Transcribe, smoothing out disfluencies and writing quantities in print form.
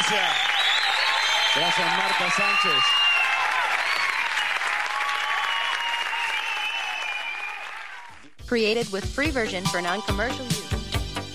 Gracias. Gracias, Marta Sánchez. Created with free version for non-commercial use.